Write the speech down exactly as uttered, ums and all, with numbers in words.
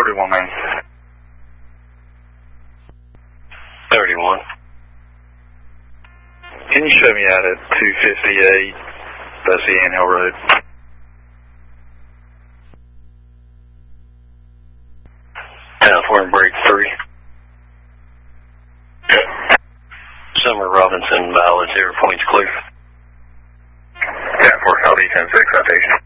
thirty-one, man. thirty-one. Can you show me out at two fifty-eight? That's the Anthill Road. California break three. Summer Robinson, Violet, zero points clear. Cat four, L D ten six, citation.